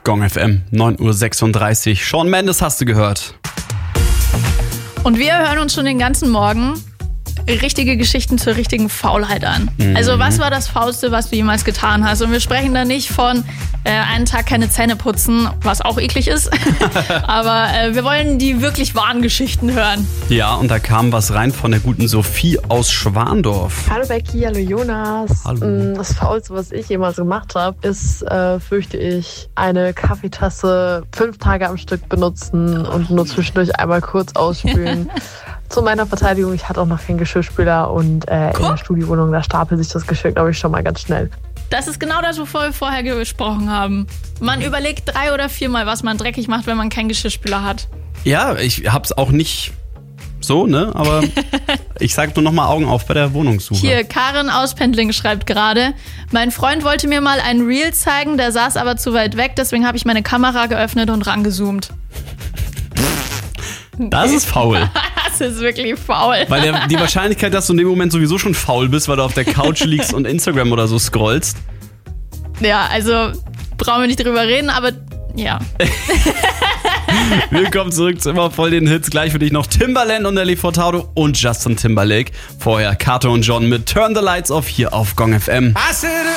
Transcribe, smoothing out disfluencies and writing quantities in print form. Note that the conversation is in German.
Gong FM, 9:36 Uhr. Shawn Mendes hast du gehört. Und wir hören uns schon den ganzen Morgen richtige Geschichten zur richtigen Faulheit an. Also was war das Faulste, was du jemals getan hast? Und wir sprechen da nicht von einen Tag keine Zähne putzen, was auch eklig ist. Aber wir wollen die wirklich wahren Geschichten hören. Ja, und da kam was rein von der guten Sophie aus Schwandorf. Hallo Becky, hallo Jonas. Hallo. Das Faulste, was ich jemals gemacht habe, ist, fürchte ich, eine Kaffeetasse 5 Tage am Stück benutzen und nur zwischendurch einmal kurz ausspülen. Zu meiner Verteidigung, ich hatte auch noch keinen Geschirrspüler und in der Studiowohnung, da stapelt sich das Geschirr, glaube ich, schon mal ganz schnell. Das ist genau das, wovon wir vorher gesprochen haben. Man überlegt 3 oder 4 Mal, was man dreckig macht, wenn man keinen Geschirrspüler hat. Ja, ich hab's auch nicht so, ne? Aber ich sag nur nochmal Augen auf bei der Wohnungssuche. Hier, Karin aus Pendling schreibt gerade, mein Freund wollte mir mal ein Reel zeigen, der saß aber zu weit weg, deswegen habe ich meine Kamera geöffnet und rangezoomt. Das ist faul. Das ist wirklich faul. Weil die Wahrscheinlichkeit, dass du in dem Moment sowieso schon faul bist, weil du auf der Couch liegst und Instagram oder so scrollst. Ja, also brauchen wir nicht drüber reden, aber ja. Willkommen zurück zu immer voll den Hits. Gleich für dich noch Timbaland und Nelly Furtado und Justin Timberlake. Vorher Kato und John mit Turn the Lights Off hier auf Gong FM.